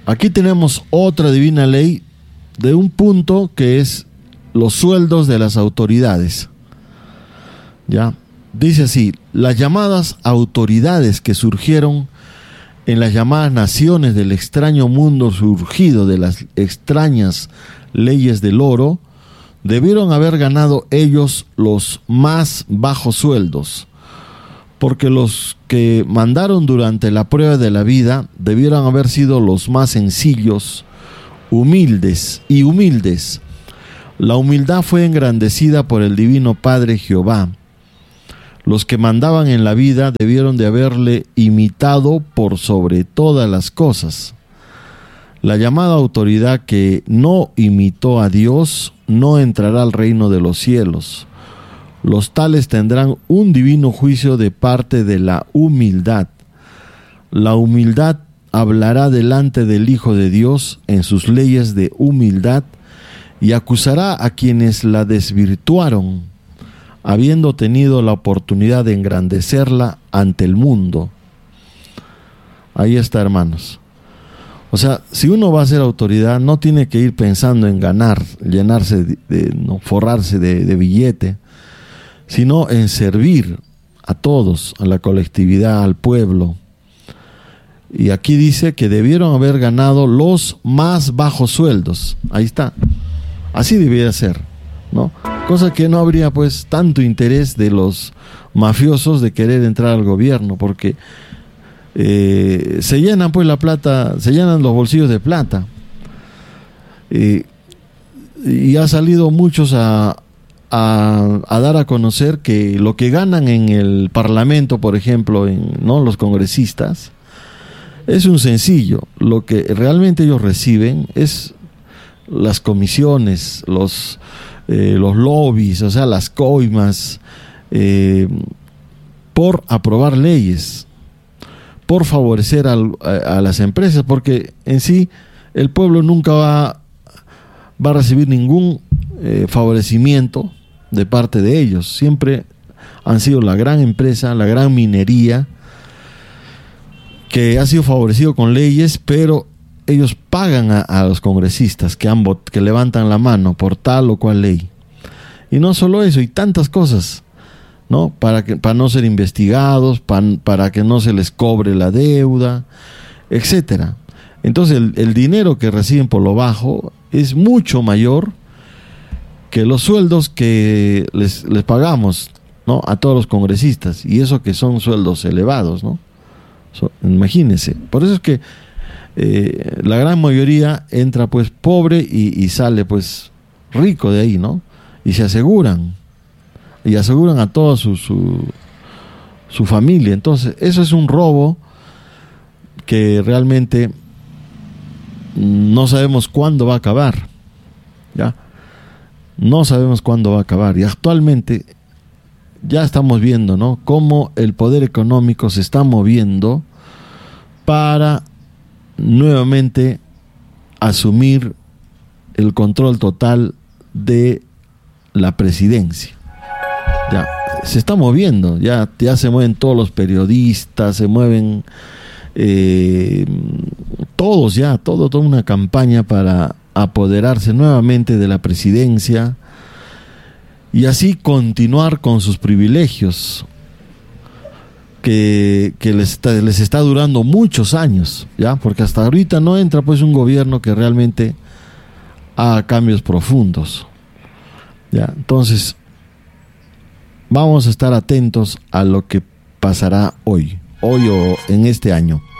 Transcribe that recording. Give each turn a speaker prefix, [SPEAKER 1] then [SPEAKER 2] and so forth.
[SPEAKER 1] Aquí tenemos otra divina ley de un punto que es los sueldos de las autoridades. ¿Ya? Dice así: las llamadas autoridades que surgieron en las llamadas naciones del extraño mundo surgido de las extrañas leyes del oro, debieron haber ganado ellos los más bajos sueldos, porque los que mandaron durante la prueba de la vida debieron haber sido los más sencillos, humildes. La humildad fue engrandecida por el Divino Padre Jehová. Los que mandaban en la vida debieron de haberle imitado por sobre todas las cosas. La llamada autoridad que no imitó a Dios no entrará al reino de los cielos. Los tales tendrán un divino juicio de parte de la humildad. La humildad hablará delante del Hijo de Dios en sus leyes de humildad y acusará a quienes la desvirtuaron, habiendo tenido la oportunidad de engrandecerla ante el mundo. Ahí está, hermanos. O sea, si uno va a ser autoridad, no tiene que ir pensando en ganar, llenarse no, forrarse de billete, sino en servir a todos, a la colectividad, al pueblo. Y aquí dice que debieron haber ganado los más bajos sueldos. Ahí está. Así debía ser, ¿no? Cosa que no habría pues tanto interés de los mafiosos de querer entrar al gobierno, porque se llenan pues la plata, se llenan los bolsillos de plata. Y ha salido muchos a dar a conocer que lo que ganan en el Parlamento, por ejemplo, ¿no? Los congresistas, es un sencillo. Lo que realmente ellos reciben es las comisiones, los lobbies, o sea, las coimas, por aprobar leyes, por favorecer a las empresas, porque en sí el pueblo nunca va a recibir ningún favorecimiento de parte de ellos. Siempre han sido la gran empresa, la gran minería, que ha sido favorecido con leyes, pero ellos pagan a los congresistas que levantan la mano por tal o cual ley. Y no solo eso, y tantas cosas, ¿no? Para no ser investigados, para que no se les cobre la deuda, etcétera. Entonces el dinero que reciben por lo bajo es mucho mayor que los sueldos que les pagamos, ¿no? A todos los congresistas, y eso que son sueldos elevados, ¿no? Imagínense. Por eso es que la gran mayoría entra pues pobre y sale pues rico de ahí, ¿no? Y se aseguran, y aseguran a toda su familia. Entonces eso es un robo que realmente no sabemos cuándo va a acabar, ¿ya? No sabemos cuándo va a acabar, y actualmente ya estamos viendo, ¿no?, cómo el poder económico se está moviendo para nuevamente asumir el control total de la presidencia. Ya se está moviendo, ya se mueven todos los periodistas, se mueven todos, toda una campaña para apoderarse nuevamente de la presidencia y así continuar con sus privilegios que les está durando muchos años, ya, porque hasta ahorita no entra pues un gobierno que realmente haga cambios profundos, ya. Entonces vamos a estar atentos a lo que pasará hoy o en este año.